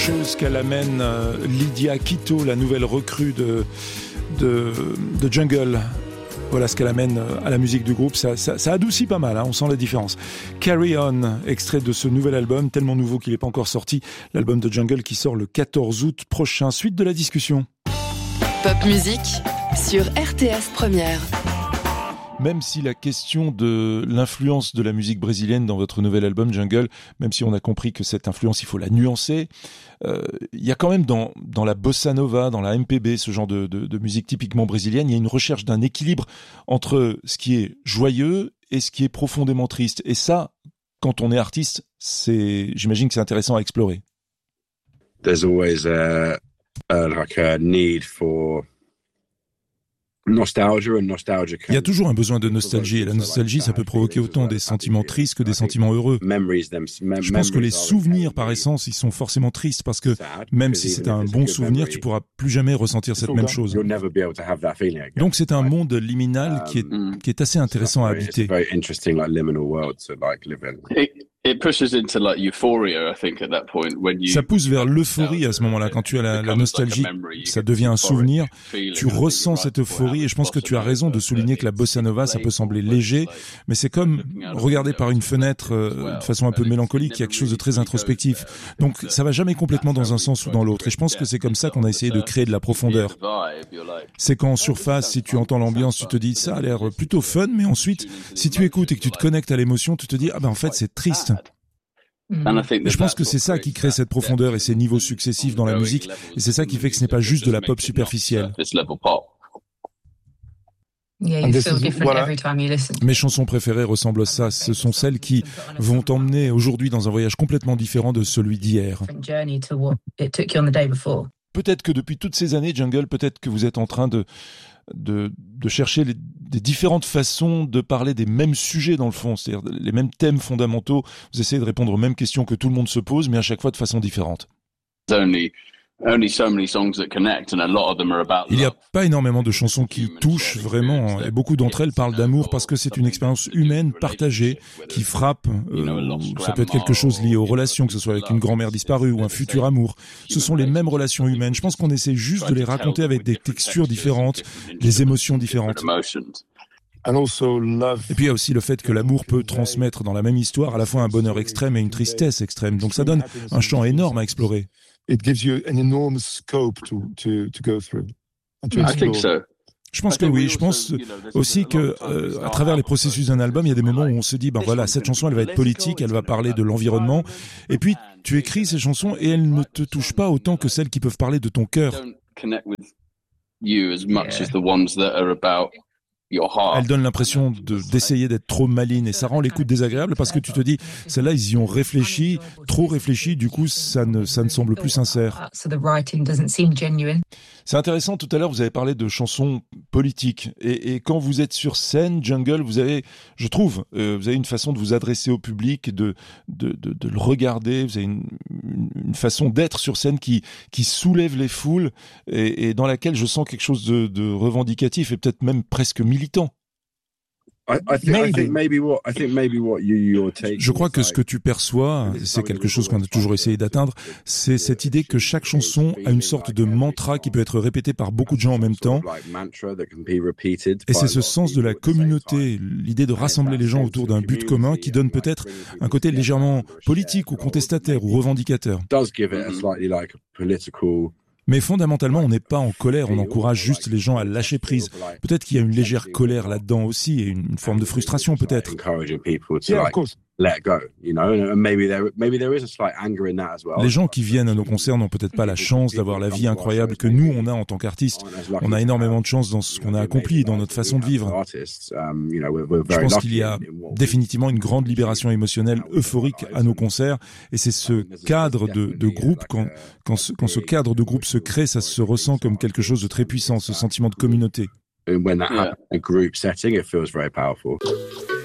Chose qu'elle amène Lydia Quito, la nouvelle recrue de Jungle. Voilà ce qu'elle amène à la musique du groupe. Ça adoucit pas mal, hein, on sent la différence. Carry On, extrait de ce nouvel album, tellement nouveau qu'il n'est pas encore sorti. L'album de Jungle qui sort le 14 août prochain. Suite de la discussion. Pop Musique sur RTS Première. Même si la question de l'influence de la musique brésilienne dans votre nouvel album Jungle, même si on a compris que cette influence, il faut la nuancer, il y a quand même dans la bossa nova, dans la MPB, ce genre de musique typiquement brésilienne, il y a une recherche d'un équilibre entre ce qui est joyeux et ce qui est profondément triste. Et ça, quand on est artiste, j'imagine que c'est intéressant à explorer. There's always a need for nostalgia. Il y a toujours un besoin de nostalgie, et la nostalgie, ça peut provoquer autant des sentiments tristes que des sentiments heureux. Je pense que les souvenirs, par essence, ils sont forcément tristes, parce que même si c'est un bon souvenir, tu pourras plus jamais ressentir cette même chose. Donc c'est un monde liminal qui est assez intéressant à habiter. Ça pousse vers l'euphorie à ce moment-là. Quand tu as la nostalgie, ça devient un souvenir. Tu ressens cette euphorie, et je pense que tu as raison de souligner que la bossa nova, ça peut sembler léger, mais c'est comme regarder par une fenêtre de façon un peu mélancolique. Il y a quelque chose de très introspectif. Donc ça va jamais complètement dans un sens ou dans l'autre. Et je pense que c'est comme ça qu'on a essayé de créer de la profondeur. C'est qu'en surface, si tu entends l'ambiance, tu te dis ça a l'air plutôt fun, mais ensuite, si tu écoutes et que tu te connectes à l'émotion, tu te dis en fait c'est triste. Et je pense que c'est ça qui crée cette profondeur et ces niveaux successifs dans la musique, et c'est ça qui fait que ce n'est pas juste de la pop superficielle. Mes chansons préférées ressemblent à ça. Ce sont celles qui vont t'emmener aujourd'hui dans un voyage complètement différent de celui d'hier. Peut-être que depuis toutes ces années, Jungle, peut-être que vous êtes en train de chercher des différentes façons de parler des mêmes sujets dans le fond, c'est-à-dire les mêmes thèmes fondamentaux. Vous essayez de répondre aux mêmes questions que tout le monde se pose, mais à chaque fois de façon différente. Il n'y a pas énormément de chansons qui touchent vraiment, et beaucoup d'entre elles parlent d'amour parce que c'est une expérience humaine partagée qui frappe. Ça peut être quelque chose lié aux relations, que ce soit avec une grand-mère disparue ou un futur amour. Ce sont les mêmes relations humaines. Je pense qu'on essaie juste de les raconter avec des textures différentes, des émotions différentes. Et puis il y a aussi le fait que l'amour peut transmettre dans la même histoire à la fois un bonheur extrême et une tristesse extrême. Donc ça donne un champ énorme à explorer. It gives you an enormous scope to go through. I think so. Je pense que oui. Je pense aussi que à travers les processus d'un album, il y a des moments où on se dit voilà, cette chanson elle va être politique, elle va parler de l'environnement, et puis tu écris ces chansons et elles ne te touchent pas autant que celles qui peuvent parler de ton cœur. Elle donne l'impression d'essayer d'être trop maline, et ça rend l'écoute désagréable parce que tu te dis, celle-là, ils y ont réfléchi, trop réfléchi, du coup, ça ne semble plus sincère. C'est intéressant, tout à l'heure, vous avez parlé de chansons politiques, et quand vous êtes sur scène, Jungle, vous avez, je trouve, vous avez une façon de vous adresser au public, de le regarder, vous avez une façon d'être sur scène qui soulève les foules, et dans laquelle je sens quelque chose de revendicatif, et peut-être même presque militant. Je crois que ce que tu perçois, c'est quelque chose qu'on a toujours essayé d'atteindre, c'est cette idée que chaque chanson a une sorte de mantra qui peut être répété par beaucoup de gens en même temps. Et c'est ce sens de la communauté, l'idée de rassembler les gens autour d'un but commun qui donne peut-être un côté légèrement politique ou contestataire ou revendicateur. Mais fondamentalement, on n'est pas en colère, on encourage juste les gens à lâcher prise. Peut-être qu'il y a une légère colère là-dedans aussi, et une forme de frustration peut-être. Les gens qui viennent à nos concerts n'ont peut-être pas la chance d'avoir la vie incroyable que nous, on a en tant qu'artistes. On a énormément de chance dans ce qu'on a accompli, dans notre façon de vivre. Je pense qu'il y a définitivement une grande libération émotionnelle euphorique à nos concerts, et c'est ce cadre de groupe, quand ce cadre de groupe se crée, ça se ressent comme quelque chose de très puissant, ce sentiment de communauté. When that happens in a group setting, it feels very powerful.